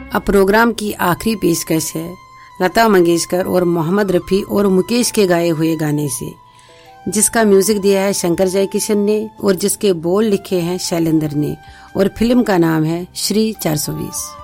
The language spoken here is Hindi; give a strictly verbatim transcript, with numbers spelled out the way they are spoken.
अब प्रोग्राम की आखिरी पेशकश है लता मंगेशकर और मोहम्मद रफ़ी और मुकेश के गाए हुए गाने से, जिसका म्यूजिक दिया है शंकर जयकिशन ने और जिसके बोल लिखे हैं शैलेंद्र ने, और फिल्म का नाम है श्री चार सौ बीस।